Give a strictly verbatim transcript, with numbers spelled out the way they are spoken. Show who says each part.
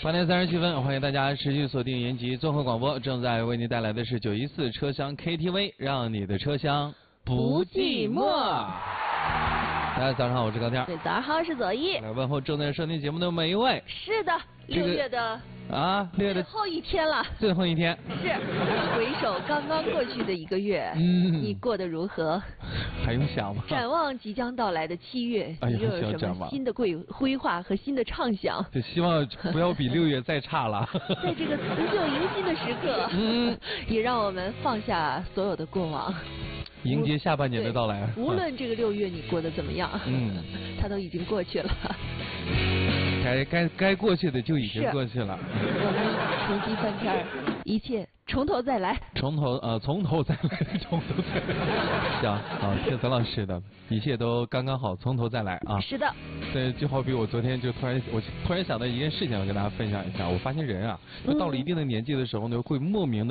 Speaker 1: 八点三十七分，欢迎大家持续锁定延吉综合广播，正在为您带来的是九一四车厢 K T V， 让你的车厢不寂寞。大家早上好，我是高天。
Speaker 2: 对，早上好，我是左一。
Speaker 1: 来问候正在收听节目的每一位。
Speaker 2: 是的，六月的。
Speaker 1: 啊，六月的
Speaker 2: 最后一天了，
Speaker 1: 最后一天
Speaker 2: 是回首刚刚过去的一个月，
Speaker 1: 嗯，
Speaker 2: 你过得如何？
Speaker 1: 还用想吗？
Speaker 2: 展望即将到来的七月，
Speaker 1: 哎呀，
Speaker 2: 你又有什么新的规规划和新的畅想？
Speaker 1: 就希望不要比六月再差了。
Speaker 2: 在这个辞旧迎新的时刻，嗯，也让我们放下所有的过往，
Speaker 1: 迎接下半年的到来。
Speaker 2: 无论这个六月你过得怎么样，
Speaker 1: 嗯，
Speaker 2: 它都已经过去了。
Speaker 1: 该该该过去的就已经过去了。
Speaker 2: 我们重新翻篇，一切从头再来。
Speaker 1: 从头呃，从头再来，从头再来。行啊，听陈老师的，一切都刚刚好，从头再来啊。
Speaker 2: 是的。
Speaker 1: 对，就好比我昨天就突然我突然想到一件事情，要跟大家分享一下。我发现人啊，就到了一定的年纪的时候呢，会莫名的。